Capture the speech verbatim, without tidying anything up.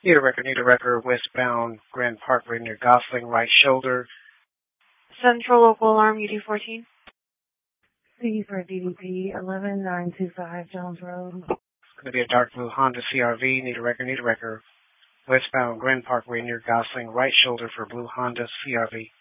Need a record, need a record, westbound Grand Parkway near Gosling, right shoulder. Central Local Alarm U D fourteen. C for D D P, eleven nine two five Jones Road. It's going to be a dark blue Honda C R V. Need a record, need a record. Westbound Grand Parkway near Gosling, right shoulder for blue Honda C R V.